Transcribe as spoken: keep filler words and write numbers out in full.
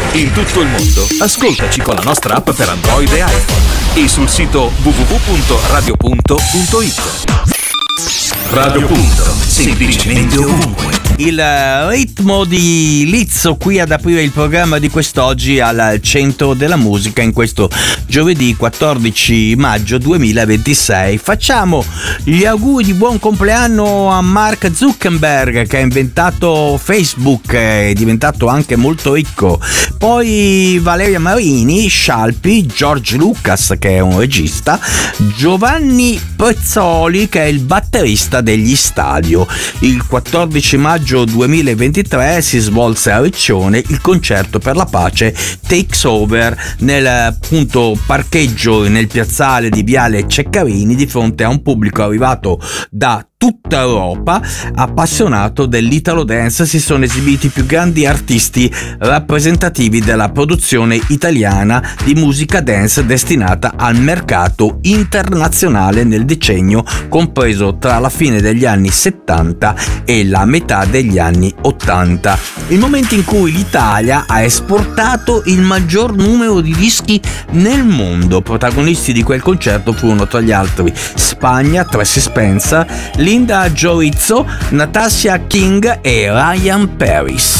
in tutto il mondo. Ascoltaci con la nostra app per Android e iPhone e sul sito w w w punto radio punto it. Radio Punto, semplicemente ovunque. Il ritmo di Lizzo qui ad aprire il programma di quest'oggi al centro della musica in questo giovedì quattordici maggio duemilaventisei. Facciamo gli auguri di buon compleanno a Mark Zuckerberg, che ha inventato Facebook, è diventato anche molto ricco. Poi Valeria Marini, Scialpi, George Lucas, che è un regista, Giovanni Prezzoli, che è il batterista degli Stadio. Il quattordici maggio duemilaventitré si svolse a Riccione il concerto per la pace Takes Over nel appunto parcheggio nel piazzale di Viale Ceccarini, di fronte a un pubblico arrivato da tutta Europa. Appassionato dell'Italo Dance, si sono esibiti i più grandi artisti rappresentativi della produzione italiana di musica dance destinata al mercato internazionale nel decennio compreso tra la fine degli anni settanta e la metà degli anni ottanta, il momento in cui l'Italia ha esportato il maggior numero di dischi nel mondo. Protagonisti di quel concerto furono tra gli altri Spagna, Tracy Spencer, Linda Jorizzo, Natasha King e Ryan Paris.